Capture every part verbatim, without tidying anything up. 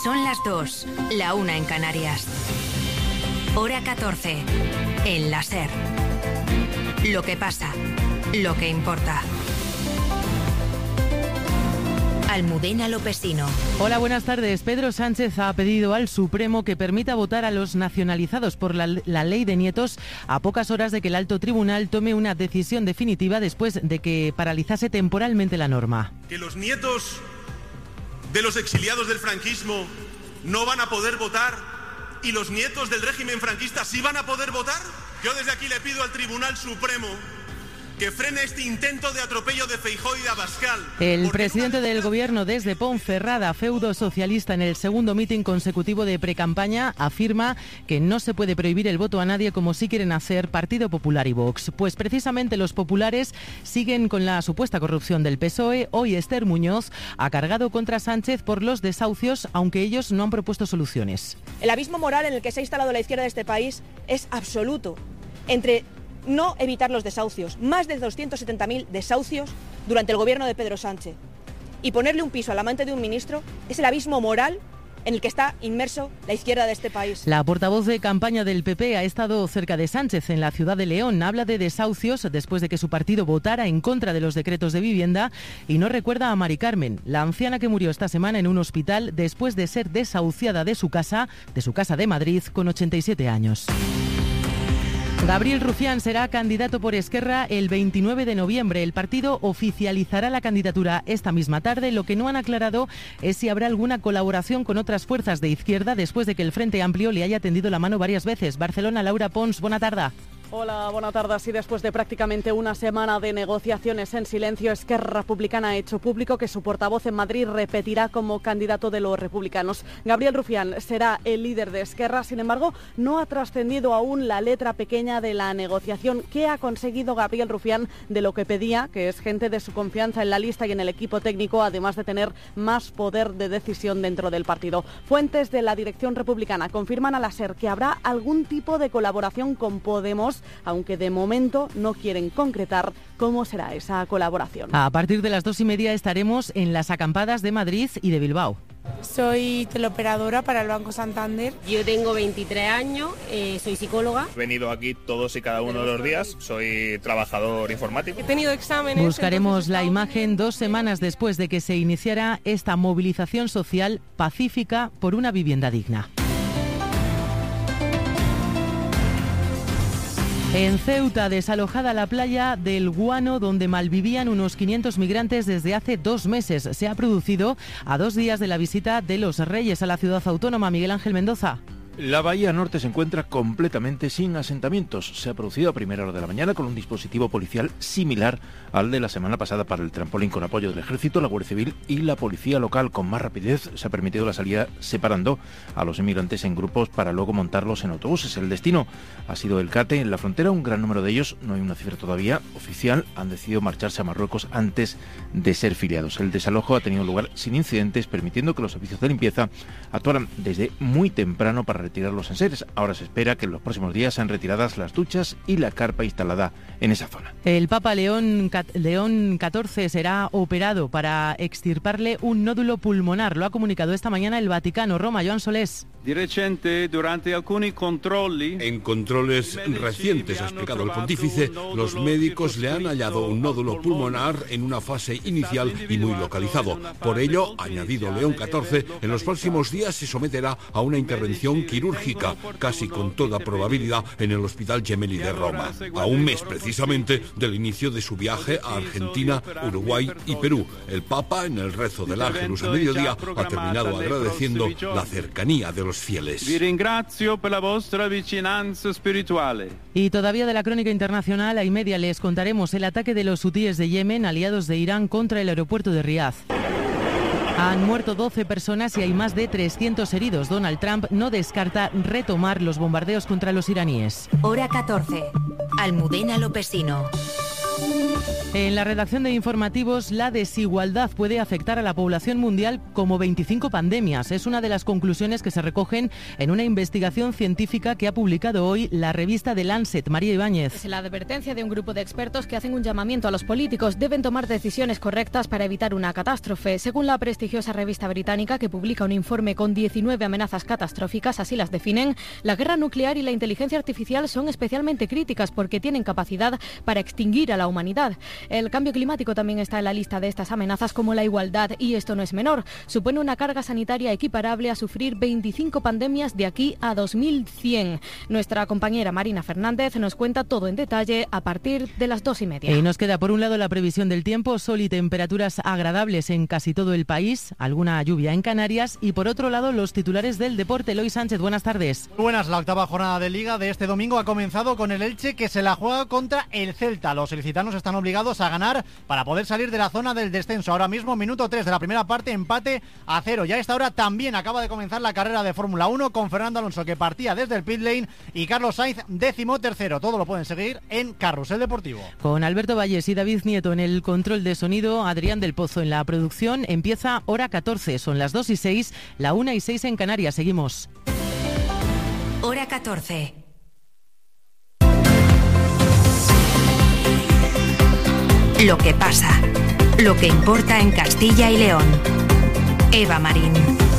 Son las dos, la una en Canarias. Hora catorce, en la SER. Lo que pasa, lo que importa. Almudena Lopesino. Hola, buenas tardes. Pedro Sánchez ha pedido al Supremo que permita votar a los nacionalizados por la, la ley de nietos a pocas horas de que el alto tribunal tome una decisión definitiva después de que paralizase temporalmente la norma. Que los nietos de los exiliados del franquismo no van a poder votar y los nietos del régimen franquista sí van a poder votar. Yo desde aquí le pido al Tribunal Supremo que frene este intento de atropello de Feijóo y de Abascal. El presidente del gobierno desde Ponferrada, feudo socialista, en el segundo mitin consecutivo de precampaña, afirma que no se puede prohibir el voto a nadie como sí quieren hacer Partido Popular y Vox. Pues precisamente los populares siguen con la supuesta corrupción del P S O E. Hoy Esther Muñoz ha cargado contra Sánchez por los desahucios, aunque ellos no han propuesto soluciones. El abismo moral en el que se ha instalado la izquierda de este país es absoluto. Entre no evitar los desahucios, más de doscientos setenta mil desahucios durante el gobierno de Pedro Sánchez, y ponerle un piso al amante de un ministro es el abismo moral en el que está inmerso la izquierda de este país. La portavoz de campaña del P P ha estado cerca de Sánchez en la ciudad de León. Habla de desahucios después de que su partido votara en contra de los decretos de vivienda y no recuerda a Mari Carmen, la anciana que murió esta semana en un hospital después de ser desahuciada de su casa, de su casa de Madrid, con ochenta y siete años. Gabriel Rufián será candidato por Esquerra el veintinueve de noviembre. El partido oficializará la candidatura esta misma tarde. Lo que no han aclarado es si habrá alguna colaboración con otras fuerzas de izquierda después de que el Frente Amplio le haya tendido la mano varias veces. Barcelona, Laura Pons, buena tarde. Hola, buenas tardes. Y después de prácticamente una semana de negociaciones en silencio, Esquerra Republicana ha hecho público que su portavoz en Madrid repetirá como candidato de los republicanos. Gabriel Rufián será el líder de Esquerra, sin embargo, no ha trascendido aún la letra pequeña de la negociación. ¿Qué ha conseguido Gabriel Rufián de lo que pedía, que es gente de su confianza en la lista y en el equipo técnico, además de tener más poder de decisión dentro del partido? Fuentes de la dirección republicana confirman a la SER que habrá algún tipo de colaboración con Podemos, aunque de momento no quieren concretar cómo será esa colaboración. A partir de las dos y media estaremos en las acampadas de Madrid y de Bilbao. Soy teleoperadora para el Banco Santander. Yo tengo veintitrés años, eh, soy psicóloga. He venido aquí todos y cada uno de los días, soy trabajador informático. He tenido exámenes. Buscaremos la imagen dos semanas después de que se iniciara esta movilización social pacífica por una vivienda digna. En Ceuta, desalojada la playa del Guano, donde malvivían unos quinientos migrantes desde hace dos meses. Se ha producido a dos días de la visita de los Reyes a la ciudad autónoma. Miguel Ángel Mendoza. La bahía norte se encuentra completamente sin asentamientos. Se ha producido a primera hora de la mañana con un dispositivo policial similar al de la semana pasada para el trampolín, con apoyo del Ejército, la Guardia Civil y la Policía Local. Con más rapidez se ha permitido la salida separando a los inmigrantes en grupos para luego montarlos en autobuses. El destino ha sido el Cate, en la frontera. Un gran número de ellos, no hay una cifra todavía oficial, han decidido marcharse a Marruecos antes de ser filiados. El desalojo ha tenido lugar sin incidentes, permitiendo que los servicios de limpieza actuaran desde muy temprano para retirar los enseres. Ahora se espera que en los próximos días sean retiradas las duchas y la carpa instalada en esa zona. El Papa León, León catorce será operado para extirparle un nódulo pulmonar. Lo ha comunicado esta mañana el Vaticano. Roma, Joan Solés. En controles recientes, ha explicado el pontífice, los médicos le han hallado un nódulo pulmonar en una fase inicial y muy localizado. Por ello, añadido León catorce, en los próximos días se someterá a una intervención quirúrgica, casi con toda probabilidad en el Hospital Gemelli de Roma, a un mes precisamente del inicio de su viaje a Argentina, Uruguay y Perú. El Papa, en el rezo del Ángelus a mediodía, ha terminado agradeciendo la cercanía de los fieles. Y todavía de la crónica internacional, a y media les contaremos el ataque de los hutíes de Yemen, aliados de Irán, contra el aeropuerto de Riad. Han muerto doce personas y hay más de trescientos heridos. Donald Trump no descarta retomar los bombardeos contra los iraníes. Hora catorce. Almudena Lopesino. En la redacción de informativos, la desigualdad puede afectar a la población mundial como veinticinco pandemias. Es una de las conclusiones que se recogen en una investigación científica que ha publicado hoy la revista The Lancet. María Ibáñez. Es la advertencia de un grupo de expertos que hacen un llamamiento a los políticos. Deben tomar decisiones correctas para evitar una catástrofe. Según la prestigiosa revista británica, que publica un informe con diecinueve amenazas catastróficas, así las definen, la guerra nuclear y la inteligencia artificial son especialmente críticas porque tienen capacidad para extinguir a la humanidad. El cambio climático también está en la lista de estas amenazas, como la igualdad, y esto no es menor. Supone una carga sanitaria equiparable a sufrir veinticinco pandemias de aquí a dos mil cien. Nuestra compañera Marina Fernández nos cuenta todo en detalle a partir de las dos y media. Y nos queda por un lado la previsión del tiempo, sol y temperaturas agradables en casi todo el país, alguna lluvia en Canarias, y por otro lado los titulares del deporte. Eloy Sánchez, buenas tardes. Muy buenas, la octava jornada de Liga de este domingo ha comenzado con el Elche, que se la juega contra el Celta. Los ilicitanos están obligados a ganar para poder salir de la zona del descenso. Ahora mismo, minuto tres de la primera parte, empate a cero. Ya a esta hora también acaba de comenzar la carrera de Fórmula uno con Fernando Alonso, que partía desde el pit lane, y Carlos Sainz décimo tercero. Todo lo pueden seguir en Carrusel Deportivo. Con Alberto Valles y David Nieto en el control de sonido, Adrián del Pozo en la producción. Empieza hora catorce, son las dos y seis, la una y seis en Canarias. Seguimos. Hora catorce. Lo que pasa, lo que importa en Castilla y León. Eva Marín.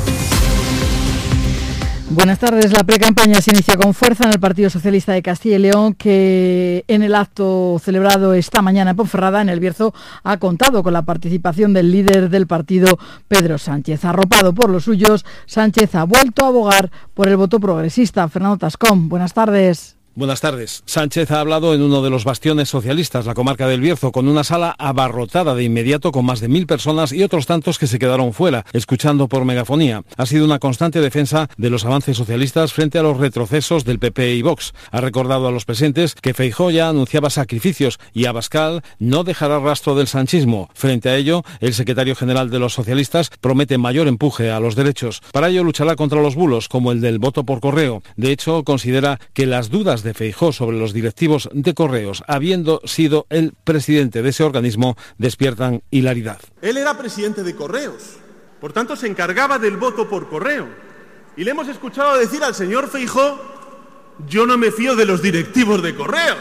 Buenas tardes. La precampaña se inicia con fuerza en el Partido Socialista de Castilla y León, que en el acto celebrado esta mañana en Ponferrada, en El Bierzo, ha contado con la participación del líder del partido, Pedro Sánchez. Arropado por los suyos, Sánchez ha vuelto a abogar por el voto progresista. Fernando Tascón, buenas tardes. Buenas tardes. Sánchez ha hablado en uno de los bastiones socialistas, la comarca del Bierzo, con una sala abarrotada de inmediato con más de mil personas y otros tantos que se quedaron fuera, escuchando por megafonía. Ha sido una constante defensa de los avances socialistas frente a los retrocesos del P P y Vox. Ha recordado a los presentes que Feijóo ya anunciaba sacrificios y Abascal no dejará rastro del sanchismo. Frente a ello, el secretario general de los socialistas promete mayor empuje a los derechos. Para ello luchará contra los bulos, como el del voto por correo. De hecho, considera que las dudas de de Feijóo sobre los directivos de Correos, habiendo sido el presidente de ese organismo, despiertan hilaridad. Él era presidente de Correos, por tanto se encargaba del voto por correo. Y le hemos escuchado decir al señor Feijóo: yo no me fío de los directivos de Correos.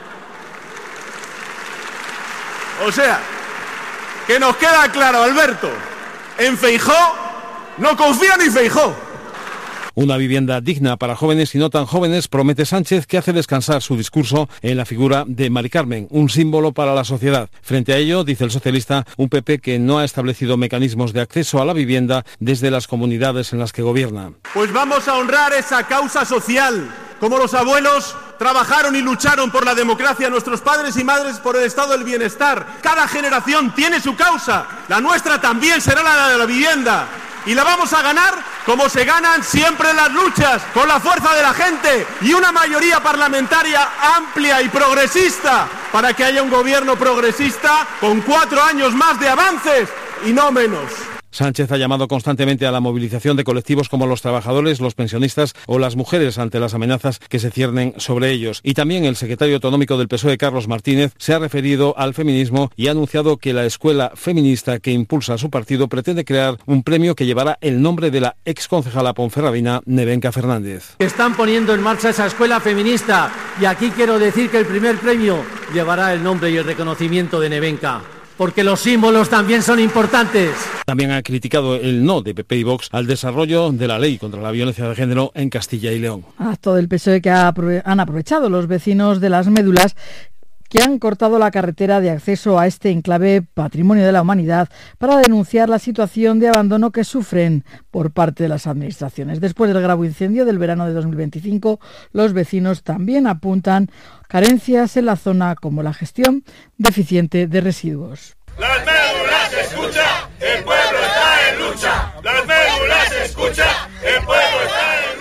O sea, que nos queda claro, Alberto, en Feijóo no confía ni Feijóo. Una vivienda digna para jóvenes y no tan jóvenes, promete Sánchez, que hace descansar su discurso en la figura de Mari Carmen, un símbolo para la sociedad. Frente a ello, dice el socialista, un P P que no ha establecido mecanismos de acceso a la vivienda desde las comunidades en las que gobierna. Pues vamos a honrar esa causa social, como los abuelos trabajaron y lucharon por la democracia, nuestros padres y madres por el estado del bienestar. Cada generación tiene su causa, la nuestra también será la de la vivienda. Y la vamos a ganar como se ganan siempre las luchas, con la fuerza de la gente y una mayoría parlamentaria amplia y progresista, para que haya un gobierno progresista con cuatro años más de avances y no menos. Sánchez ha llamado constantemente a la movilización de colectivos como los trabajadores, los pensionistas o las mujeres ante las amenazas que se ciernen sobre ellos. Y también el secretario autonómico del P S O E, Carlos Martínez, se ha referido al feminismo y ha anunciado que la escuela feminista que impulsa su partido pretende crear un premio que llevará el nombre de la exconcejala ponferradina Nevenka Fernández. Están poniendo en marcha esa escuela feminista y aquí quiero decir que el primer premio llevará el nombre y el reconocimiento de Nevenka, porque los símbolos también son importantes. También ha criticado el no de P P y Vox al desarrollo de la ley contra la violencia de género en Castilla y León. Acto del P S O E que ha aprove- han aprovechado los vecinos de Las Médulas, que han cortado la carretera de acceso a este enclave Patrimonio de la Humanidad para denunciar la situación de abandono que sufren por parte de las administraciones. Después del grave incendio del verano de dos mil veinticinco, los vecinos también apuntan carencias en la zona, como la gestión deficiente de residuos. Las Médulas escucha, el pueblo está en lucha. Las Médulas escucha, el pueblo está en lucha.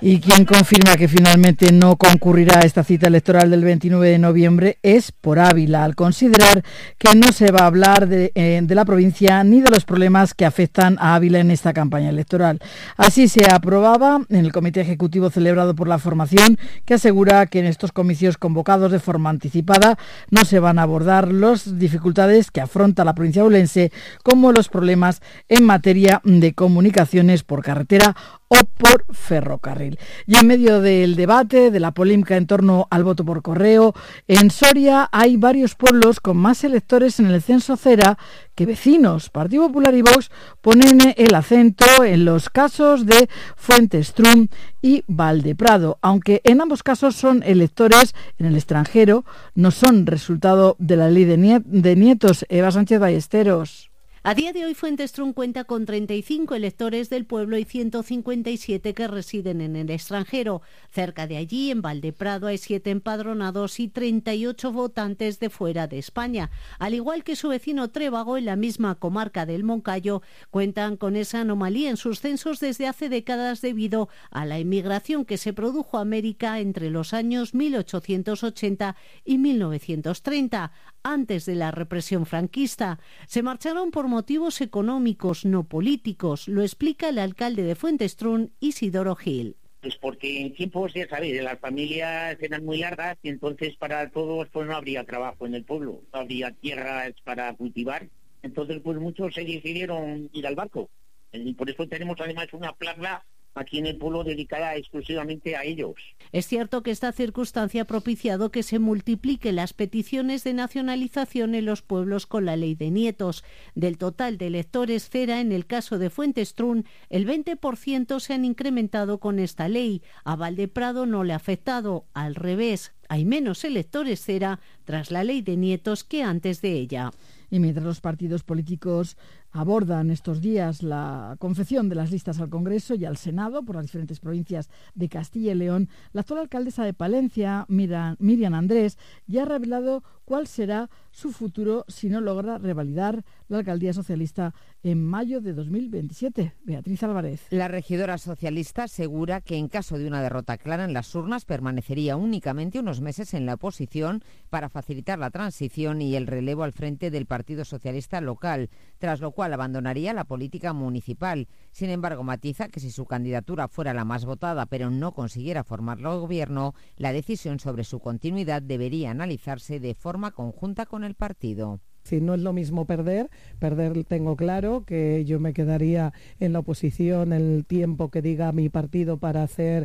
Y quien confirma que finalmente no concurrirá a esta cita electoral del veintinueve de noviembre es Por Ávila, al considerar que no se va a hablar de, eh, de la provincia ni de los problemas que afectan a Ávila en esta campaña electoral. Así se aprobaba en el comité ejecutivo celebrado por la formación, que asegura que en estos comicios convocados de forma anticipada no se van a abordar las dificultades que afronta la provincia oulense, como los problemas en materia de comunicaciones por carretera o por ferrocarril. Y en medio del debate, de la polémica en torno al voto por correo, en Soria hay varios pueblos con más electores en el censo Cera que vecinos. Partido Popular y Vox ponen el acento en los casos de Fuentestrún y Valdeprado, aunque en ambos casos son electores en el extranjero, no son resultado de la ley de, niet- de nietos. Eva Sánchez Ballesteros. A día de hoy, Fuentestrún cuenta con treinta y cinco electores del pueblo y ciento cincuenta y siete que residen en el extranjero. Cerca de allí, en Valdeprado, hay siete empadronados y treinta y ocho votantes de fuera de España. Al igual que su vecino Trébago, en la misma comarca del Moncayo, cuentan con esa anomalía en sus censos desde hace décadas debido a la inmigración que se produjo a América entre los años mil ochocientos ochenta y mil novecientos treinta, antes de la represión franquista. Se marcharon por motivos económicos, no políticos, lo explica el alcalde de Fuentestrún, Isidoro Gil. Pues porque en tiempos, ya sabéis, las familias eran muy largas y entonces para todos pues no habría trabajo en el pueblo, no habría tierras para cultivar, entonces pues muchos se decidieron ir al barco y por eso tenemos además una plaza aquí en el pueblo dedicada exclusivamente a ellos. Es cierto que esta circunstancia ha propiciado que se multipliquen las peticiones de nacionalización en los pueblos con la ley de nietos. Del total de electores Cera, en el caso de Fuentestrún, el veinte por ciento se han incrementado con esta ley. A Valdeprado no le ha afectado, al revés. Hay menos electores Cera tras la ley de nietos que antes de ella. Y mientras los partidos políticos abordan estos días la confección de las listas al Congreso y al Senado por las diferentes provincias de Castilla y León, la actual alcaldesa de Palencia, Miriam Andrés, ya ha revelado cuál será su futuro si no logra revalidar la alcaldía socialista en mayo de dos mil veintisiete. Beatriz Álvarez. La regidora socialista asegura que en caso de una derrota clara en las urnas permanecería únicamente unos meses en la oposición para facilitar la transición y el relevo al frente del Partido Socialista local, tras lo cual abandonaría la política municipal. Sin embargo, matiza que si su candidatura fuera la más votada pero no consiguiera formar el gobierno, la decisión sobre su continuidad debería analizarse de forma conjunta con el partido. Si no es lo mismo perder, perder tengo claro que yo me quedaría en la oposición el tiempo que diga mi partido para hacer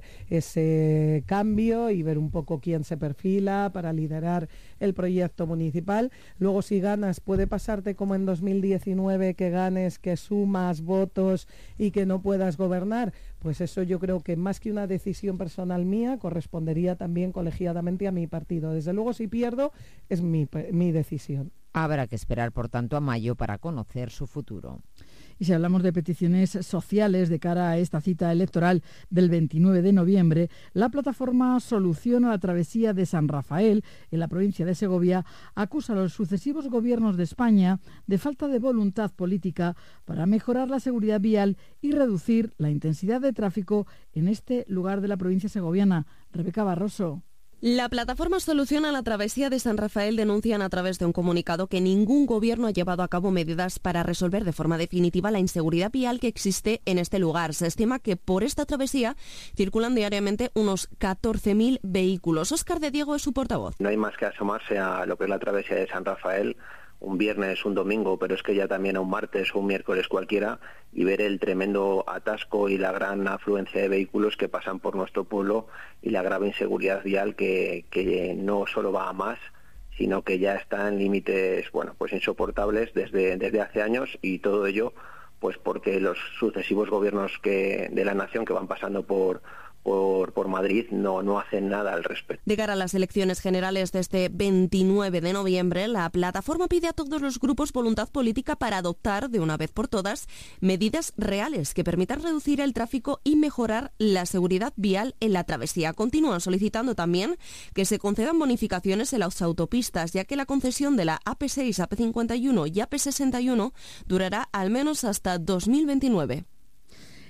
ese cambio y ver un poco quién se perfila para liderar el proyecto municipal. Luego si ganas puede pasarte como en dos mil diecinueve, que ganes, que sumas votos y que no puedas gobernar. Pues eso yo creo que más que una decisión personal mía correspondería también colegiadamente a mi partido. Desde luego si pierdo es mi, mi decisión. Habrá que esperar, por tanto, a mayo para conocer su futuro. Y si hablamos de peticiones sociales de cara a esta cita electoral del veintinueve de noviembre, la plataforma Solución a la Travesía de San Rafael, en la provincia de Segovia, acusa a los sucesivos gobiernos de España de falta de voluntad política para mejorar la seguridad vial y reducir la intensidad de tráfico en este lugar de la provincia segoviana. Rebeca Barroso. La plataforma Solución a la Travesía de San Rafael denuncian a través de un comunicado que ningún gobierno ha llevado a cabo medidas para resolver de forma definitiva la inseguridad vial que existe en este lugar. Se estima que por esta travesía circulan diariamente unos catorce mil vehículos. Óscar de Diego es su portavoz. No hay más que asomarse a lo que es la travesía de San Rafael, un viernes, un domingo, pero es que ya también a un martes o un miércoles cualquiera, y ver el tremendo atasco y la gran afluencia de vehículos que pasan por nuestro pueblo y la grave inseguridad vial que, que no solo va a más, sino que ya está en límites, bueno, pues insoportables desde, desde hace años, y todo ello pues porque los sucesivos gobiernos que de la nación que van pasando por Por, por Madrid no, no hacen nada al respecto. De cara a las elecciones generales de este veintinueve de noviembre, la plataforma pide a todos los grupos voluntad política para adoptar, de una vez por todas, medidas reales que permitan reducir el tráfico y mejorar la seguridad vial en la travesía. Continúan solicitando también que se concedan bonificaciones en las autopistas, ya que la concesión de la A P seis, A P cincuenta y uno y A P sesenta y uno durará al menos hasta dos mil veintinueve.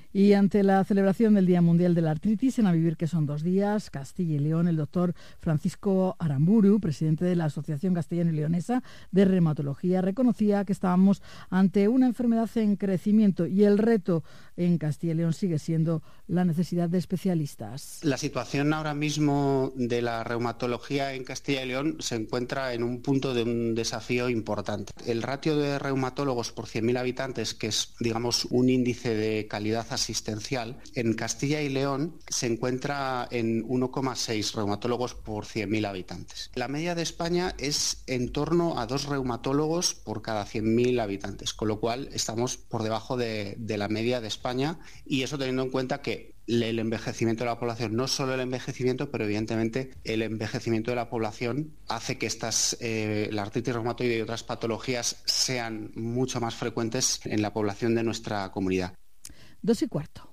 Y ante la celebración del Día Mundial de la Artritis, en A Vivir, que son dos días, Castilla y León, el doctor Francisco Aramburu, presidente de la Asociación Castellano y Leonesa de Reumatología, reconocía que estábamos ante una enfermedad en crecimiento y el reto en Castilla y León sigue siendo la necesidad de especialistas. La situación ahora mismo de la reumatología en Castilla y León se encuentra en un punto de un desafío importante. El ratio de reumatólogos por cien mil habitantes, que es, digamos, un índice de calidad asistencial, asistencial, en Castilla y León se encuentra en uno coma seis reumatólogos por cien mil habitantes. La media de España es en torno a dos reumatólogos por cada cien mil habitantes, con lo cual estamos por debajo de, de la media de España, y eso teniendo en cuenta que el envejecimiento de la población, no solo el envejecimiento, pero evidentemente el envejecimiento de la población hace que estas, eh, la artritis reumatoide y otras patologías sean mucho más frecuentes en la población de nuestra comunidad. Dos y cuarto.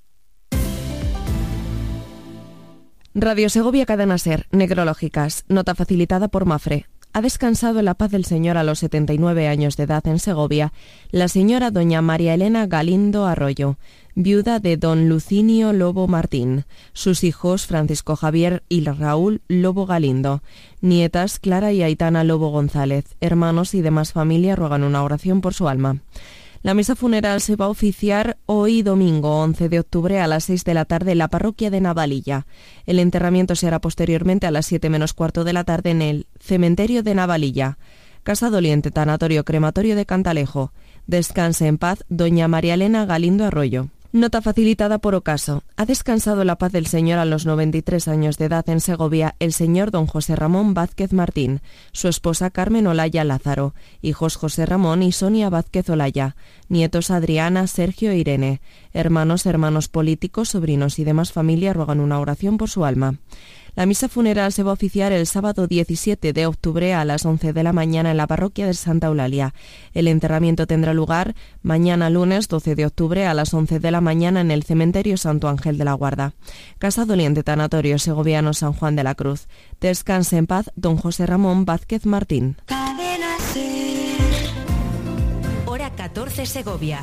Radio Segovia, Cadena SER, Necrológicas, nota facilitada por Mafre. Ha descansado en la paz del Señor a los setenta y nueve años de edad en Segovia la señora doña María Elena Galindo Arroyo, viuda de don Lucinio Lobo Martín, sus hijos Francisco Javier y Raúl Lobo Galindo, nietas Clara y Aitana Lobo González, hermanos y demás familia ruegan una oración por su alma. La misa funeral se va a oficiar hoy domingo once de octubre a las seis de la tarde en la parroquia de Navalilla. El enterramiento se hará posteriormente a las siete menos cuarto de la tarde en el cementerio de Navalilla. Casa Doliente, Tanatorio Crematorio de Cantalejo. Descanse en paz doña María Elena Galindo Arroyo. Nota facilitada por ocaso. Ha descansado en la paz del Señor a los noventa y tres años de edad en Segovia el señor don José Ramón Vázquez Martín, su esposa Carmen Olaya Lázaro, hijos José Ramón y Sonia Vázquez Olaya, nietos Adriana, Sergio e Irene, hermanos, hermanos políticos, sobrinos y demás familia ruegan una oración por su alma. La misa funeral se va a oficiar el sábado diecisiete de octubre a las once de la mañana en la parroquia de Santa Eulalia. El enterramiento tendrá lugar mañana lunes doce de octubre a las once de la mañana en el cementerio Santo Ángel de la Guarda. Casa Doliente, Tanatorio Segoviano San Juan de la Cruz. Descanse en paz don José Ramón Vázquez Martín. Cadena SER. Hora catorce, Segovia.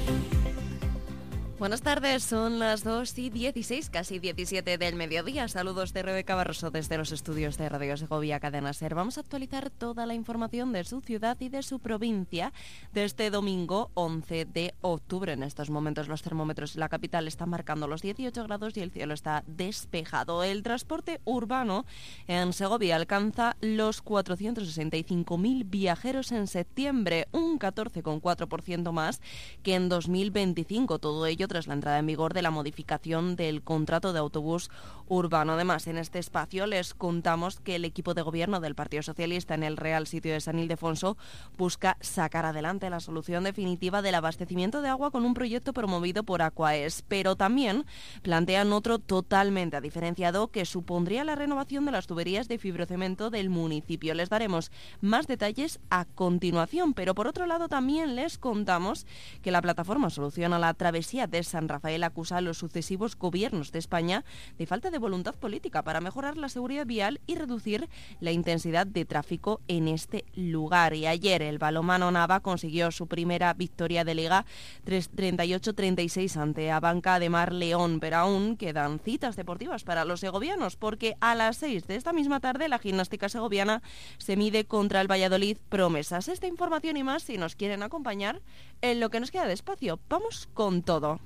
Buenas tardes, son las dos y dieciséis, casi diecisiete del mediodía. Saludos de Rebeca Barroso desde los estudios de Radio Segovia, Cadena SER. Vamos a actualizar toda la información de su ciudad y de su provincia de este domingo once de octubre. En estos momentos los termómetros en la capital están marcando los dieciocho grados y el cielo está despejado. El transporte urbano en Segovia alcanza los cuatrocientos sesenta y cinco mil viajeros en septiembre, un catorce coma cuatro por ciento más que en dos mil veinticinco. Todo ello tras la entrada en vigor de la modificación del contrato de autobús urbano. Además, en este espacio les contamos que el equipo de gobierno del Partido Socialista en el Real Sitio de San Ildefonso busca sacar adelante la solución definitiva del abastecimiento de agua con un proyecto promovido por Aquaes, pero también plantean otro totalmente diferenciado que supondría la renovación de las tuberías de fibrocemento del municipio. Les daremos más detalles a continuación, pero por otro lado también les contamos que la plataforma Soluciona la Travesía de San Rafael acusa a los sucesivos gobiernos de España de falta de voluntad política para mejorar la seguridad vial y reducir la intensidad de tráfico en este lugar. Y ayer el balonmano Nava consiguió su primera victoria de Liga treinta y ocho a treinta y seis ante Abanca de Mar León, pero aún quedan citas deportivas para los segovianos porque a las seis de esta misma tarde la gimnástica segoviana se mide contra el Valladolid Promesas. Esta información y más, si nos quieren acompañar en lo que nos queda de espacio, vamos con todo.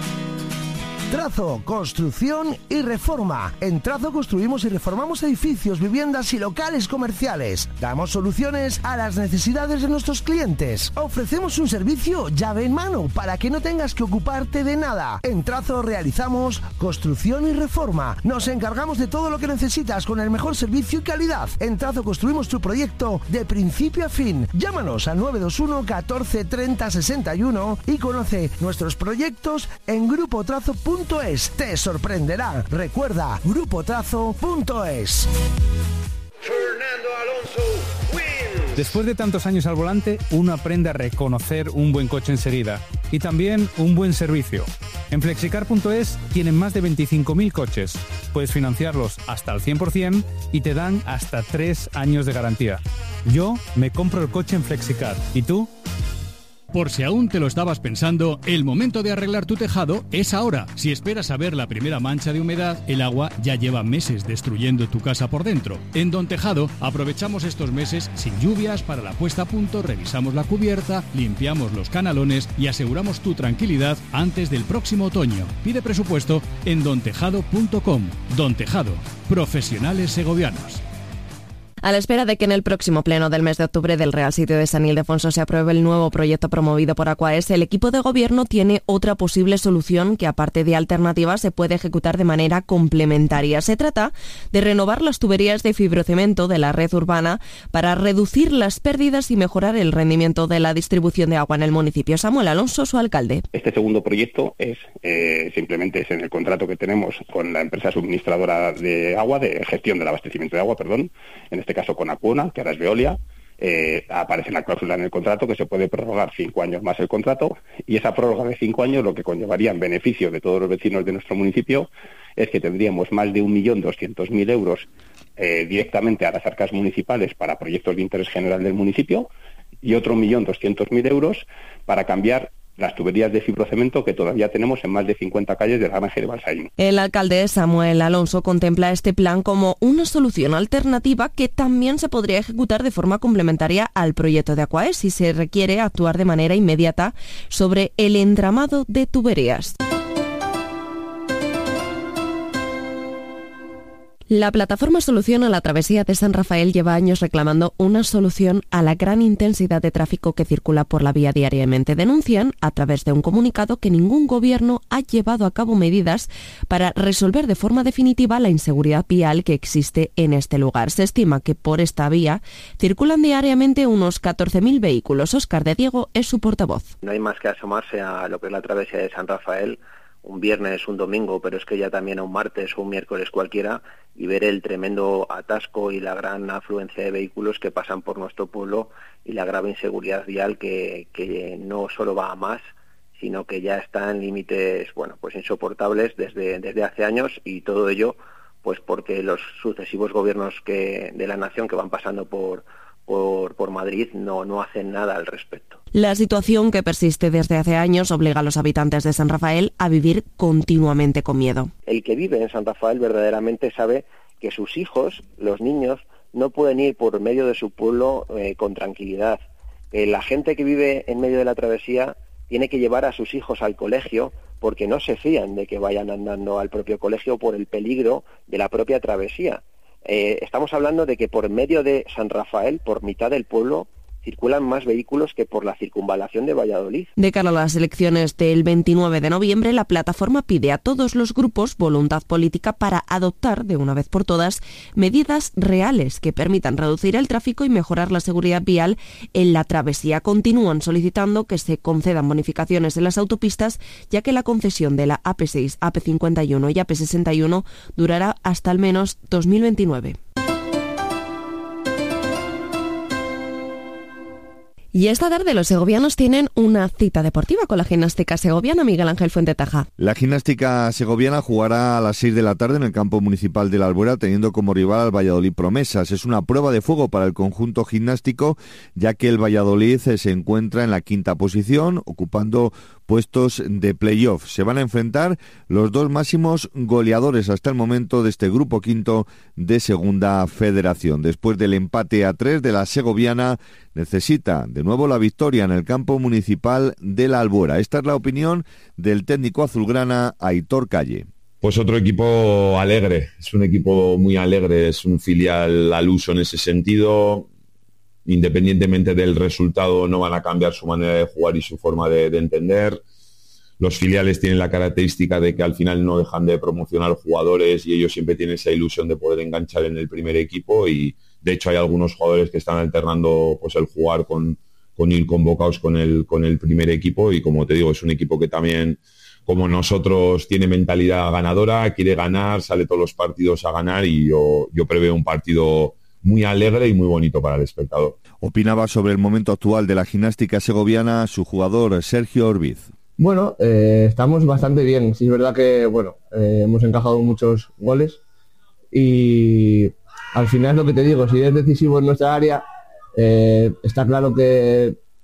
Trazo, construcción y reforma. En Trazo construimos y reformamos edificios, viviendas y locales comerciales. Damos soluciones a las necesidades de nuestros clientes. Ofrecemos un servicio llave en mano para que no tengas que ocuparte de nada. En Trazo realizamos construcción y reforma. Nos encargamos de todo lo que necesitas con el mejor servicio y calidad. En Trazo construimos tu proyecto de principio a fin. Llámanos al nueve dos uno catorce treinta sesenta y uno y conoce nuestros proyectos en grupo trazo punto es. Te sorprenderá. Recuerda, grupo trazo punto es. Fernando Alonso wins. Después de tantos años al volante, uno aprende a reconocer un buen coche enseguida y también un buen servicio. En flexicar punto es tienen más de veinticinco mil coches. Puedes financiarlos hasta el cien por ciento y te dan hasta tres años de garantía. Yo me compro el coche en Flexicar. ¿Y tú? Por si aún te lo estabas pensando, el momento de arreglar tu tejado es ahora. Si esperas a ver la primera mancha de humedad, el agua ya lleva meses destruyendo tu casa por dentro. En Don Tejado aprovechamos estos meses sin lluvias para la puesta a punto, revisamos la cubierta, limpiamos los canalones y aseguramos tu tranquilidad antes del próximo otoño. Pide presupuesto en don tejado punto com. Don Tejado, profesionales segovianos. A la espera de que en el próximo pleno del mes de octubre del Real Sitio de San Ildefonso se apruebe el nuevo proyecto promovido por Aquaes, el equipo de gobierno tiene otra posible solución que, aparte de alternativas, se puede ejecutar de manera complementaria. Se trata de renovar las tuberías de fibrocemento de la red urbana para reducir las pérdidas y mejorar el rendimiento de la distribución de agua en el municipio. Samuel Alonso, su alcalde. Este segundo proyecto es eh, simplemente es en el contrato que tenemos con la empresa suministradora de agua, de gestión del abastecimiento de agua, perdón, en este caso con Acuona, que ahora es Veolia. Eh, aparece en la cláusula en el contrato que se puede prorrogar cinco años más el contrato, y esa prórroga de cinco años lo que conllevaría en beneficio de todos los vecinos de nuestro municipio es que tendríamos más de un millón doscientos mil euros eh, directamente a las arcas municipales para proyectos de interés general del municipio y otro millón doscientos mil euros para cambiar las tuberías de fibrocemento que todavía tenemos en más de cincuenta calles del Granje de Balsaín. El alcalde Samuel Alonso contempla este plan como una solución alternativa que también se podría ejecutar de forma complementaria al proyecto de Aquaes si se requiere actuar de manera inmediata sobre el entramado de tuberías. La plataforma Solución a la Travesía de San Rafael lleva años reclamando una solución a la gran intensidad de tráfico que circula por la vía diariamente. Denuncian, a través de un comunicado, que ningún gobierno ha llevado a cabo medidas para resolver de forma definitiva la inseguridad vial que existe en este lugar. Se estima que por esta vía circulan diariamente unos catorce mil vehículos. Óscar de Diego es su portavoz. No hay más que asomarse a lo que es la Travesía de San Rafael, un viernes, un domingo, pero es que ya también a un martes o un miércoles cualquiera, y ver el tremendo atasco y la gran afluencia de vehículos que pasan por nuestro pueblo y la grave inseguridad vial que, que no solo va a más, sino que ya está en límites, bueno, pues insoportables desde, desde hace años, y todo ello pues porque los sucesivos gobiernos que, de la nación que van pasando por, por, por Madrid no, no hacen nada al respecto. La situación, que persiste desde hace años, obliga a los habitantes de San Rafael a vivir continuamente con miedo. El que vive en San Rafael verdaderamente sabe que sus hijos, los niños, no pueden ir por medio de su pueblo eh, con tranquilidad. Eh, la gente que vive en medio de la travesía tiene que llevar a sus hijos al colegio porque no se fían de que vayan andando al propio colegio por el peligro de la propia travesía. Eh, estamos hablando de que por medio de San Rafael, por mitad del pueblo, circulan más vehículos que por la circunvalación de Valladolid. De cara a las elecciones del veintinueve de noviembre, la plataforma pide a todos los grupos voluntad política para adoptar, de una vez por todas, medidas reales que permitan reducir el tráfico y mejorar la seguridad vial en la travesía. Continúan solicitando que se concedan bonificaciones en las autopistas, ya que la concesión de la A P seis, A P cincuenta y uno y A P sesenta y uno durará hasta al menos dos mil veintinueve. Y esta tarde los segovianos tienen una cita deportiva con la gimnástica segoviana. Miguel Ángel Fuentetaja. La gimnástica segoviana jugará a las seis de la tarde en el campo municipal de la Albuera, teniendo como rival al Valladolid Promesas. Es una prueba de fuego para el conjunto gimnástico, ya que el Valladolid se encuentra en la quinta posición, ocupando puestos de playoff. Se van a enfrentar los dos máximos goleadores hasta el momento de este grupo quinto de Segunda Federación. Después del empate a tres de la segoviana, necesita de nuevo la victoria en el campo municipal de la Albuera. Esta es la opinión del técnico azulgrana Aitor Calle. Pues otro equipo alegre, es un equipo muy alegre, es un filial al uso en ese sentido. Independientemente del resultado, no van a cambiar su manera de jugar y su forma de, de entender. Los filiales tienen la característica de que al final no dejan de promocionar jugadores y ellos siempre tienen esa ilusión de poder enganchar en el primer equipo, y de hecho hay algunos jugadores que están alternando pues el jugar con, con ir convocados con el, con el primer equipo, y como te digo, es un equipo que también, como nosotros, tiene mentalidad ganadora, quiere ganar, sale todos los partidos a ganar, y yo, yo preveo un partido muy alegre y muy bonito para el espectador. Opinaba sobre el momento actual de la gimnástica segoviana su jugador Sergio Orbiz. Bueno, eh, estamos bastante bien. Sí, es verdad que bueno, eh, hemos encajado muchos goles y al final es lo que te digo, si es decisivo en nuestra área, eh, está claro que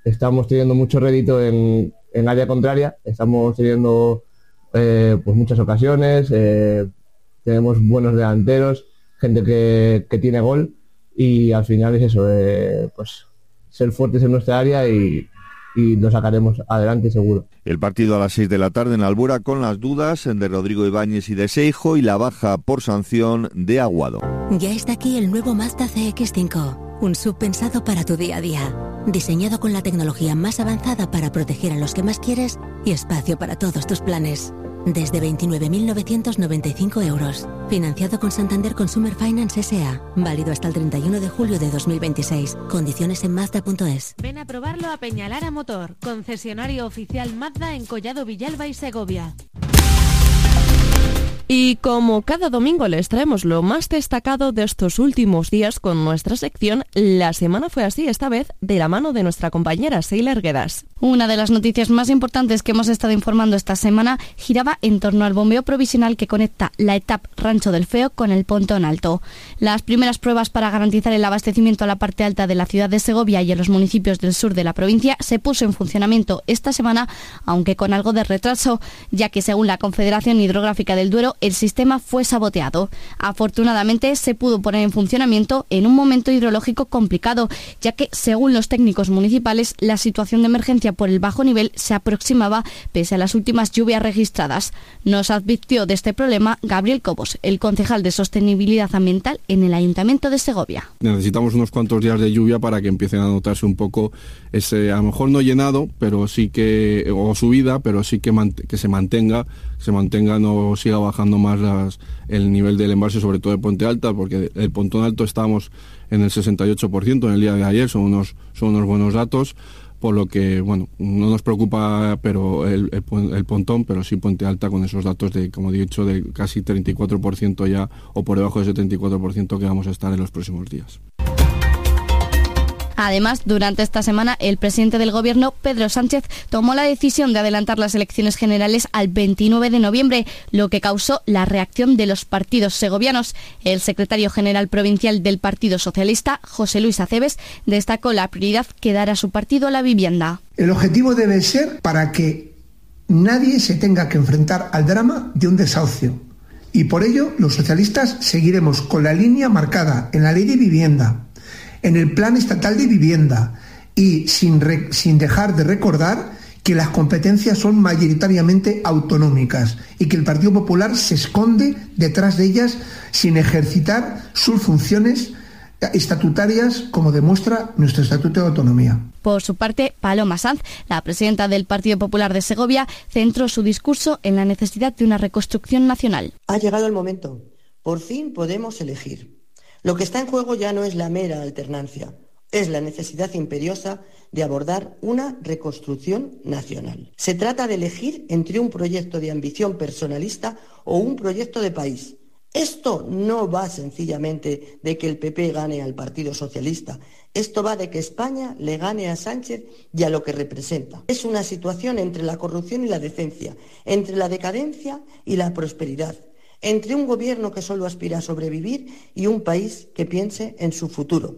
estamos teniendo mucho rédito en, en área contraria, estamos teniendo eh, pues muchas ocasiones, eh, tenemos buenos delanteros, gente que, que tiene gol y al final es eso, eh, pues ser fuertes en nuestra área y, y lo sacaremos adelante seguro. El partido a las seis de la tarde en Albura con las dudas de Rodrigo Ibáñez y de Seijo y la baja por sanción de Aguado. Ya está aquí el nuevo Mazda C X cinco, un sub pensado para tu día a día. Diseñado con la tecnología más avanzada para proteger a los que más quieres y espacio para todos tus planes. Desde veintinueve mil novecientos noventa y cinco euros. Financiado con Santander Consumer Finance S A. Válido hasta el treinta y uno de julio de dos mil veintiséis. Condiciones en Mazda punto es. Ven a probarlo a Peñalara Motor, concesionario oficial Mazda en Collado Villalba y Segovia. Y como cada domingo les traemos lo más destacado de estos últimos días con nuestra sección, la semana fue así, esta vez de la mano de nuestra compañera Seila Erguedas. Una de las noticias más importantes que hemos estado informando esta semana giraba en torno al bombeo provisional que conecta la etapa Rancho del Feo con el Pontón Alto. Las primeras pruebas para garantizar el abastecimiento a la parte alta de la ciudad de Segovia y a los municipios del sur de la provincia se puso en funcionamiento esta semana, aunque con algo de retraso, ya que según la Confederación Hidrográfica del Duero, el sistema fue saboteado. Afortunadamente se pudo poner en funcionamiento en un momento hidrológico complicado, ya que según los técnicos municipales la situación de emergencia por el bajo nivel se aproximaba pese a las últimas lluvias registradas. Nos advirtió de este problema Gabriel Cobos, el concejal de Sostenibilidad Ambiental en el Ayuntamiento de Segovia. Necesitamos unos cuantos días de lluvia para que empiecen a notarse un poco ese, a lo mejor no llenado, pero sí que, o subida, pero sí que, que se mantenga, se mantenga, no siga bajando más las, el nivel del embalse, sobre todo de Puente Alta, porque el Pontón Alto estábamos en el sesenta y ocho por ciento en el día de ayer, son unos, son unos buenos datos, por lo que, bueno, no nos preocupa pero el, el, el Pontón, pero sí Puente Alta con esos datos de, como he dicho, de casi treinta y cuatro por ciento ya, o por debajo de ese treinta y cuatro por ciento que vamos a estar en los próximos días. Además, durante esta semana, el presidente del Gobierno, Pedro Sánchez, tomó la decisión de adelantar las elecciones generales al veintinueve de noviembre, lo que causó la reacción de los partidos segovianos. El secretario general provincial del Partido Socialista, José Luis Aceves, destacó la prioridad que dará su partido a la vivienda. El objetivo debe ser para que nadie se tenga que enfrentar al drama de un desahucio. Y por ello, los socialistas seguiremos con la línea marcada en la Ley de Vivienda, en el Plan Estatal de Vivienda y sin, re, sin dejar de recordar que las competencias son mayoritariamente autonómicas y que el Partido Popular se esconde detrás de ellas sin ejercitar sus funciones estatutarias, como demuestra nuestro Estatuto de Autonomía. Por su parte, Paloma Sanz, la presidenta del Partido Popular de Segovia, centró su discurso en la necesidad de una reconstrucción nacional. Ha llegado el momento. Por fin podemos elegir. Lo que está en juego ya no es la mera alternancia, es la necesidad imperiosa de abordar una reconstrucción nacional. Se trata de elegir entre un proyecto de ambición personalista o un proyecto de país. Esto no va sencillamente de que el P P gane al Partido Socialista, esto va de que España le gane a Sánchez y a lo que representa. Es una situación entre la corrupción y la decencia, entre la decadencia y la prosperidad, entre un gobierno que solo aspira a sobrevivir y un país que piense en su futuro.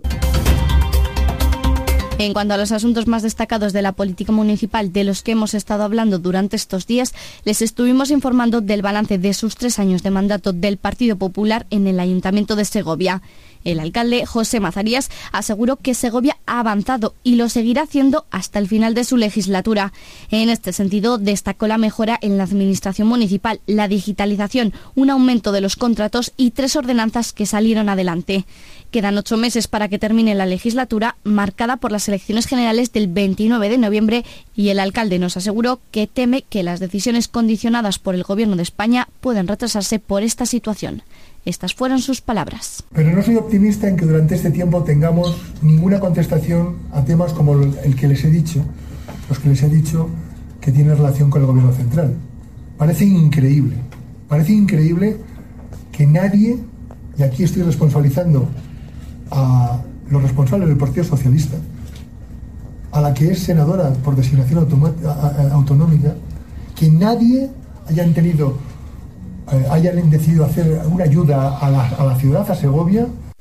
En cuanto a los asuntos más destacados de la política municipal de los que hemos estado hablando durante estos días, les estuvimos informando del balance de sus tres años de mandato del Partido Popular en el Ayuntamiento de Segovia. El alcalde José Mazarías aseguró que Segovia ha avanzado y lo seguirá haciendo hasta el final de su legislatura. En este sentido, destacó la mejora en la administración municipal, la digitalización, un aumento de los contratos y tres ordenanzas que salieron adelante. Quedan ocho meses para que termine la legislatura, marcada por las elecciones generales del veintinueve de noviembre, y el alcalde nos aseguró que teme que las decisiones condicionadas por el Gobierno de España puedan retrasarse por esta situación. Estas fueron sus palabras. Pero no soy optimista en que durante este tiempo tengamos ninguna contestación a temas como el que les he dicho, los que les he dicho que tienen relación con el Gobierno central. Parece increíble, parece increíble que nadie, y aquí estoy responsabilizando a los responsables del Partido Socialista, a la que es senadora por designación autonómica, que nadie hayan tenido, eh, hayan decidido hacer una ayuda a la, a la ciudad, a Segovia.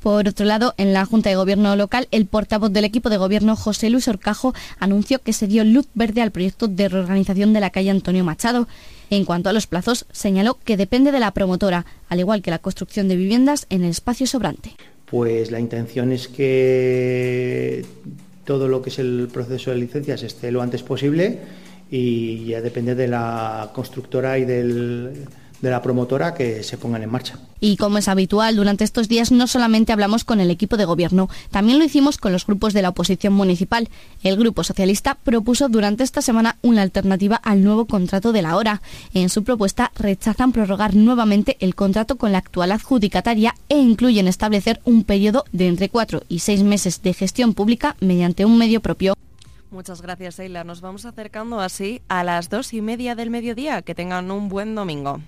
Por otro lado, en la Junta de Gobierno local, el portavoz del equipo de gobierno, José Luis Horcajo, anunció que se dio luz verde al proyecto de reorganización de la calle Antonio Machado. En cuanto a los plazos, señaló que depende de la promotora, al igual que la construcción de viviendas en el espacio sobrante. Pues la intención es que todo lo que es el proceso de licencias esté lo antes posible y ya depende de la constructora y del... de la promotora que se pongan en marcha. Y como es habitual, durante estos días no solamente hablamos con el equipo de gobierno, también lo hicimos con los grupos de la oposición municipal. El Grupo Socialista propuso durante esta semana una alternativa al nuevo contrato de la hora. En su propuesta rechazan prorrogar nuevamente el contrato con la actual adjudicataria e incluyen establecer un periodo de entre cuatro y seis meses de gestión pública mediante un medio propio. Muchas gracias, Eila. Nos vamos acercando así a las dos y media del mediodía. Que tengan un buen domingo.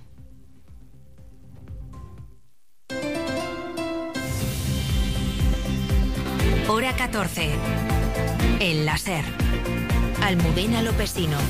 Hora catorce. El La Ser. Almudena Lopesino.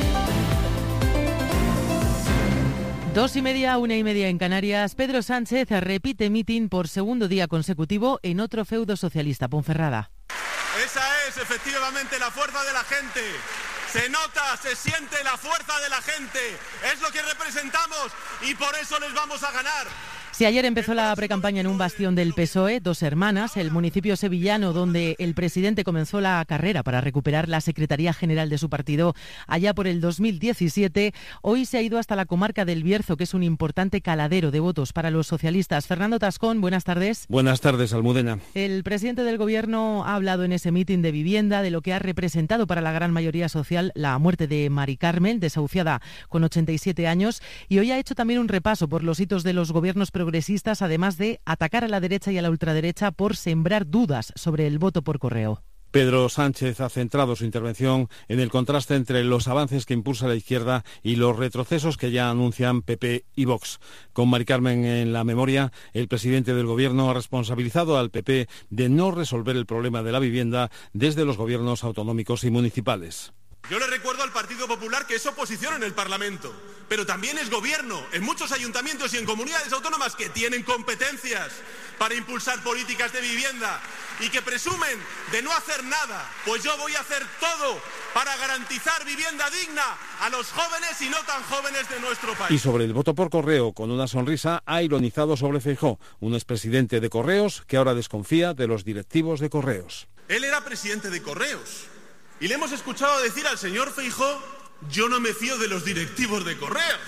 Dos y media, una y media en Canarias. Pedro Sánchez repite mitin por segundo día consecutivo en otro feudo socialista, Ponferrada. Esa es efectivamente la fuerza de la gente. Se nota, se siente la fuerza de la gente. Es lo que representamos y por eso les vamos a ganar. Si ayer empezó la precampaña en un bastión del P S O E, Dos Hermanas, el municipio sevillano donde el presidente comenzó la carrera para recuperar la Secretaría General de su partido allá por el dos mil diecisiete, hoy se ha ido hasta la comarca del Bierzo, que es un importante caladero de votos para los socialistas. Fernando Tascón, buenas tardes. Buenas tardes, Almudena. El presidente del Gobierno ha hablado en ese mitin de vivienda de lo que ha representado para la gran mayoría social la muerte de Mari Carmen, desahuciada con ochenta y siete años, y hoy ha hecho también un repaso por los hitos de los gobiernos progresistas, además de atacar a la derecha y a la ultraderecha por sembrar dudas sobre el voto por correo. Pedro Sánchez ha centrado su intervención en el contraste entre los avances que impulsa la izquierda y los retrocesos que ya anuncian P P y Vox. Con Mari Carmen en la memoria, el presidente del Gobierno ha responsabilizado al P P de no resolver el problema de la vivienda desde los gobiernos autonómicos y municipales. Yo le recuerdo al Partido Popular que es oposición en el Parlamento, pero también es gobierno en muchos ayuntamientos y en comunidades autónomas que tienen competencias para impulsar políticas de vivienda y que presumen de no hacer nada. Pues yo voy a hacer todo para garantizar vivienda digna a los jóvenes y no tan jóvenes de nuestro país. Y sobre el voto por correo, con una sonrisa, ha ironizado sobre Feijóo, un expresidente de Correos que ahora desconfía de los directivos de Correos. Él era presidente de Correos. Y le hemos escuchado decir al señor Feijóo, yo no me fío de los directivos de Correos.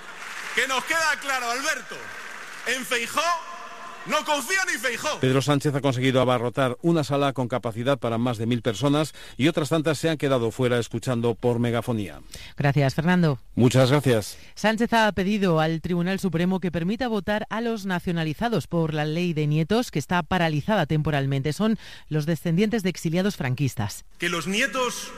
Que nos queda claro, Alberto, en Feijóo no confía ni Feijóo. Pedro Sánchez ha conseguido abarrotar una sala con capacidad para más de mil personas y otras tantas se han quedado fuera escuchando por megafonía. Gracias, Fernando. Muchas gracias. Sánchez ha pedido al Tribunal Supremo que permita votar a los nacionalizados por la ley de nietos, que está paralizada temporalmente. Son los descendientes de exiliados franquistas. Que los nietos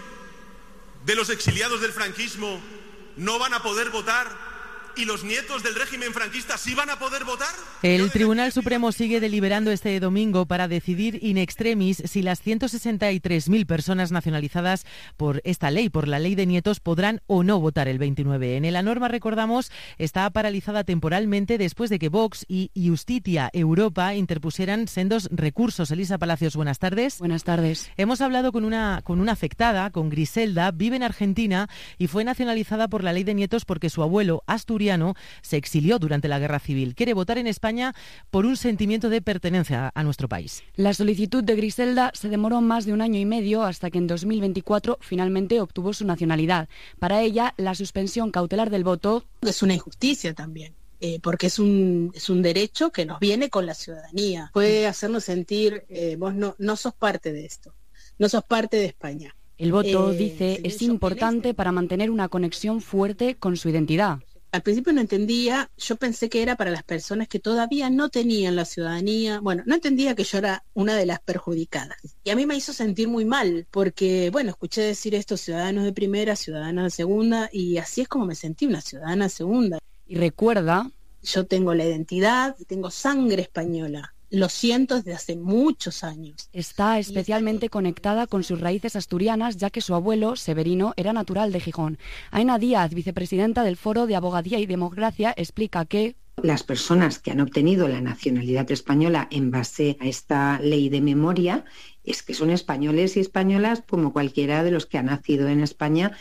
de los exiliados del franquismo no van a poder votar y los nietos del régimen franquista sí van a poder votar. El Tribunal Supremo sigue deliberando este domingo para decidir in extremis si las ciento sesenta y tres mil personas nacionalizadas por esta ley, por la ley de nietos, podrán o no votar el veintinueve. En la norma, recordamos, está paralizada temporalmente después de que Vox y Justitia Europa interpusieran sendos recursos. Elisa Palacios, buenas tardes. Buenas tardes. Hemos hablado con una, con una afectada, con Griselda, vive en Argentina y fue nacionalizada por la ley de nietos porque su abuelo, asturiano, se exilió durante la Guerra Civil. Quiere votar en España por un sentimiento de pertenencia a nuestro país. La solicitud de Griselda se demoró más de un año y medio hasta que en dos mil veinticuatro finalmente obtuvo su nacionalidad. Para ella, la suspensión cautelar del voto es una injusticia también. Eh, porque es un, es un derecho que nos viene con la ciudadanía. Puede hacernos sentir, eh, vos no, no sos parte de esto, no sos parte de España. El voto, eh, dice, es importante para mantener una conexión fuerte con su identidad. Al principio no entendía, yo pensé que era para las personas que todavía no tenían la ciudadanía. Bueno, no entendía que yo era una de las perjudicadas. Y a mí me hizo sentir muy mal, porque, bueno, escuché decir esto, ciudadanos de primera, ciudadanos de segunda, y así es como me sentí, una ciudadana de segunda. Y recuerda, yo tengo la identidad, tengo sangre española. Lo siento desde hace muchos años. Está especialmente conectada con sus raíces asturianas, ya que su abuelo, Severino, era natural de Gijón. Aina Díaz, vicepresidenta del Foro de Abogadía y Democracia, explica que Las personas que han obtenido la nacionalidad española en base a esta ley de memoria es que son españoles y españolas como cualquiera de los que ha nacido en España,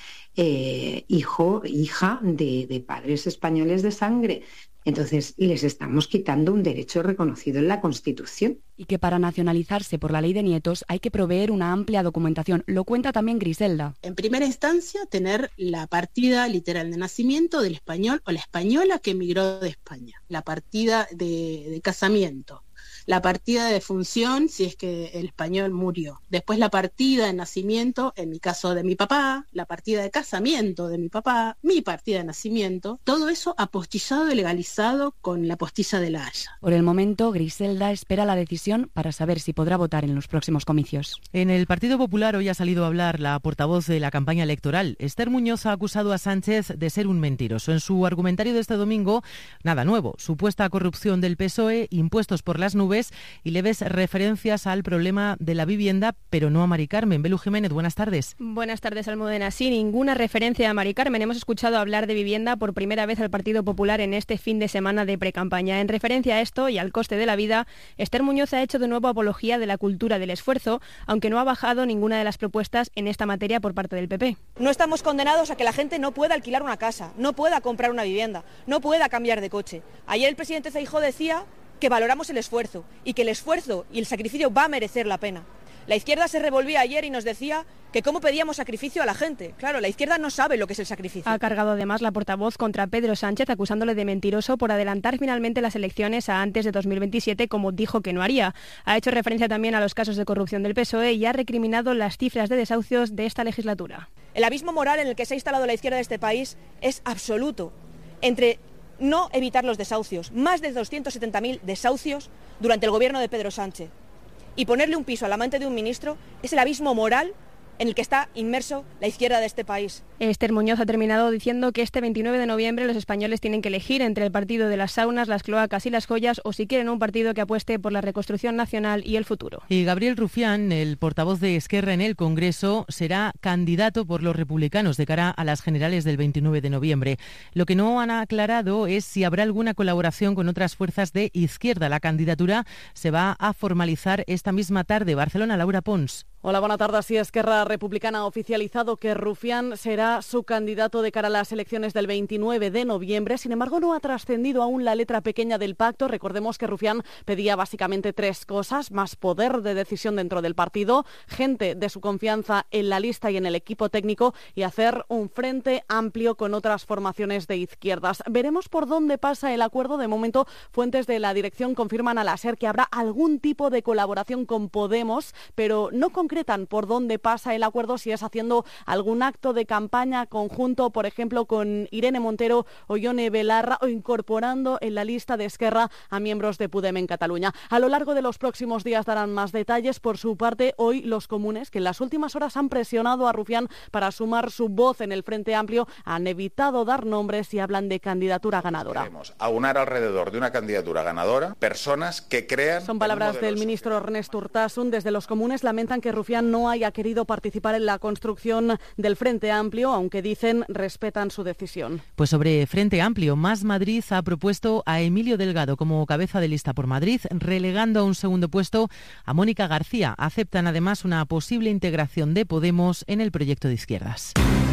eh, hijo, hija de, de padres españoles de sangre. Entonces, les estamos quitando un derecho reconocido en la Constitución. Y que para nacionalizarse por la ley de nietos hay que proveer una amplia documentación. Lo cuenta también Griselda. En primera instancia, tener la partida literal de nacimiento del español o la española que emigró de España. La partida de, de casamiento. La partida de defunción, si es que el español murió. Después la partida de nacimiento, en mi caso de mi papá, la partida de casamiento de mi papá, mi partida de nacimiento, todo eso apostillado y legalizado con la postilla de La Haya. Por el momento, Griselda espera la decisión para saber si podrá votar en los próximos comicios. En el Partido Popular hoy ha salido a hablar la portavoz de la campaña electoral. Esther Muñoz ha acusado a Sánchez de ser un mentiroso. En su argumentario de este domingo, nada nuevo. Supuesta corrupción del P S O E, impuestos por las nubes y leves referencias al problema de la vivienda, pero no a Mari Carmen. Belu Jiménez, buenas tardes. Buenas tardes, Almudena. Sí, ninguna referencia a Mari Carmen. Hemos escuchado hablar de vivienda por primera vez al Partido Popular en este fin de semana de precampaña. En referencia a esto y al coste de la vida, Esther Muñoz ha hecho de nuevo apología de la cultura del esfuerzo, aunque no ha bajado ninguna de las propuestas en esta materia por parte del P P. No estamos condenados a que la gente no pueda alquilar una casa, no pueda comprar una vivienda, no pueda cambiar de coche. Ayer el presidente Feijóo decía que valoramos el esfuerzo y que el esfuerzo y el sacrificio va a merecer la pena. La izquierda se revolvía ayer y nos decía que cómo pedíamos sacrificio a la gente. Claro, la izquierda no sabe lo que es el sacrificio. Ha cargado además la portavoz contra Pedro Sánchez, acusándole de mentiroso por adelantar finalmente las elecciones a antes de dos mil veintisiete, como dijo que no haría. Ha hecho referencia también a los casos de corrupción del P S O E y ha recriminado las cifras de desahucios de esta legislatura. El abismo moral en el que se ha instalado la izquierda de este país es absoluto. Entre no evitar los desahucios, más de doscientos setenta mil desahucios durante el gobierno de Pedro Sánchez, y ponerle un piso al amante de un ministro es el abismo moral en el que está inmerso la izquierda de este país. Esther Muñoz ha terminado diciendo que este veintinueve de noviembre los españoles tienen que elegir entre el partido de las saunas, las cloacas y las joyas, o si quieren un partido que apueste por la reconstrucción nacional y el futuro. Y Gabriel Rufián, el portavoz de Esquerra en el Congreso, será candidato por los republicanos de cara a las generales del veintinueve de noviembre. Lo que no han aclarado es si habrá alguna colaboración con otras fuerzas de izquierda. La candidatura se va a formalizar esta misma tarde. Barcelona, Laura Pons. Hola, buenas tardes. Sí, Esquerra Republicana ha oficializado que Rufián será su candidato de cara a las elecciones del veintinueve de noviembre. Sin embargo, no ha trascendido aún la letra pequeña del pacto. Recordemos que Rufián pedía básicamente tres cosas: más poder de decisión dentro del partido, gente de su confianza en la lista y en el equipo técnico, y hacer un frente amplio con otras formaciones de izquierdas. Veremos por dónde pasa el acuerdo. De momento, fuentes de la dirección confirman a la SER que habrá algún tipo de colaboración con Podemos, pero no con concretan por dónde pasa el acuerdo, si es haciendo algún acto de campaña conjunto, por ejemplo, con Irene Montero o Ione Belarra, o incorporando en la lista de Esquerra a miembros de Podem en Cataluña. A lo largo de los próximos días darán más detalles. Por su parte, hoy los comunes, que en las últimas horas han presionado a Rufián para sumar su voz en el Frente Amplio, han evitado dar nombres y hablan de candidatura ganadora. Queremos aunar alrededor de una candidatura ganadora personas que crean... Son palabras del ministro Ernest Urtasun. Desde los comunes lamentan que Rufián no haya querido participar en la construcción del Frente Amplio, aunque dicen respetan su decisión. Pues sobre Frente Amplio, Más Madrid ha propuesto a Emilio Delgado como cabeza de lista por Madrid, relegando a un segundo puesto a Mónica García. Aceptan además una posible integración de Podemos en el proyecto de izquierdas.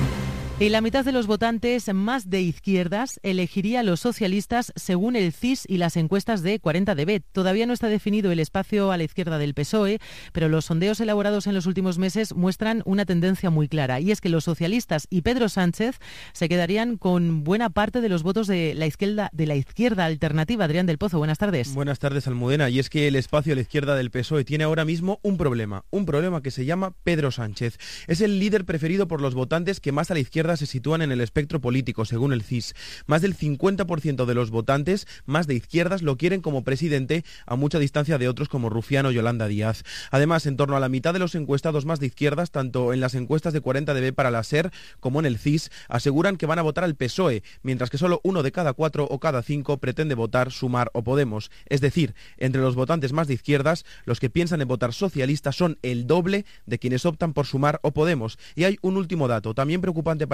Y la mitad de los votantes más de izquierdas elegiría a los socialistas según el C I S y las encuestas de cuarenta D B. Todavía no está definido el espacio a la izquierda del P S O E, pero los sondeos elaborados en los últimos meses muestran una tendencia muy clara, y es que los socialistas y Pedro Sánchez se quedarían con buena parte de los votos de la izquierda, de la izquierda alternativa. Adrián del Pozo, buenas tardes. Buenas tardes, Almudena. Y es que el espacio a la izquierda del P S O E tiene ahora mismo un problema, un problema que se llama Pedro Sánchez. Es el líder preferido por los votantes que más a la izquierda se sitúan en el espectro político, según el C I S. Más del cincuenta por ciento de los votantes más de izquierdas lo quieren como presidente, a mucha distancia de otros como Rufián o Yolanda Díaz. Además, en torno a la mitad de los encuestados más de izquierdas, tanto en las encuestas de cuarenta D B para la SER como en el C I S, aseguran que van a votar al P S O E, mientras que solo uno de cada cuatro o cada cinco pretende votar Sumar o Podemos. Es decir, entre los votantes más de izquierdas, los que piensan en votar socialista son el doble de quienes optan por Sumar o Podemos. Y hay un último dato, también preocupante para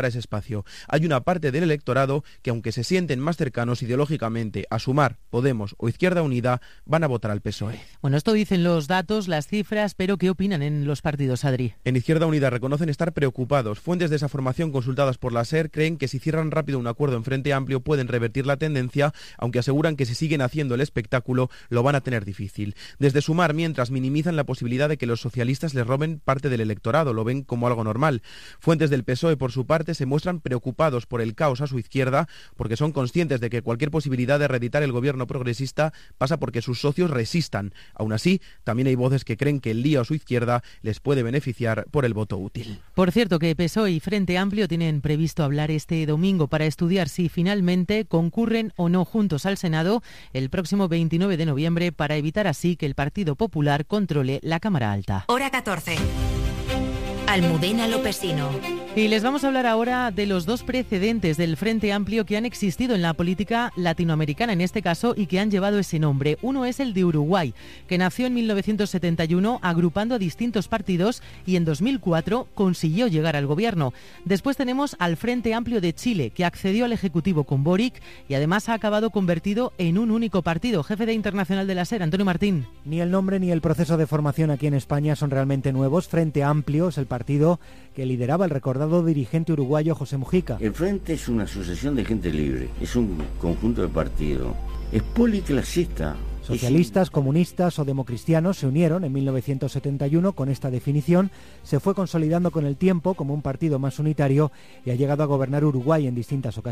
para ese espacio. Hay una parte del electorado que, aunque se sienten más cercanos ideológicamente a Sumar, Podemos o Izquierda Unida, van a votar al P S O E. Bueno, esto dicen los datos, las cifras, pero ¿qué opinan en los partidos, Adri? En Izquierda Unida reconocen estar preocupados. Fuentes de esa formación consultadas por la SER creen que si cierran rápido un acuerdo en Frente Amplio pueden revertir la tendencia, aunque aseguran que si siguen haciendo el espectáculo lo van a tener difícil. Desde Sumar, mientras, minimizan la posibilidad de que los socialistas les roben parte del electorado, lo ven como algo normal. Fuentes del P S O E, por su parte, se muestran preocupados por el caos a su izquierda, porque son conscientes de que cualquier posibilidad de reeditar el gobierno progresista pasa porque sus socios resistan. Aún así, también hay voces que creen que el lío a su izquierda les puede beneficiar por el voto útil. Por cierto, que P S O E y Frente Amplio tienen previsto hablar este domingo para estudiar si finalmente concurren o no juntos al Senado el próximo veintinueve de noviembre para evitar así que el Partido Popular controle la Cámara Alta. Hora catorce. Almudena Lopesino. Y les vamos a hablar ahora de los dos precedentes del Frente Amplio que han existido en la política latinoamericana, en este caso, y que han llevado ese nombre. Uno es el de Uruguay, que nació en mil novecientos setenta y uno agrupando a distintos partidos y en dos mil cuatro consiguió llegar al gobierno. Después tenemos al Frente Amplio de Chile, que accedió al Ejecutivo con Boric y además ha acabado convertido en un único partido. Jefe de Internacional de la SER, Antonio Martín. Ni el nombre ni el proceso de formación aquí en España son realmente nuevos. Frente Amplio es el partido que lideraba el recordado dirigente uruguayo José Mujica. El Frente es una asociación de gente libre, es un conjunto de partidos, es policlasista. Socialistas, comunistas o democristianos se unieron en mil novecientos setenta y uno con esta definición, se fue consolidando con el tiempo como un partido más unitario y ha llegado a gobernar Uruguay en distintas ocasiones.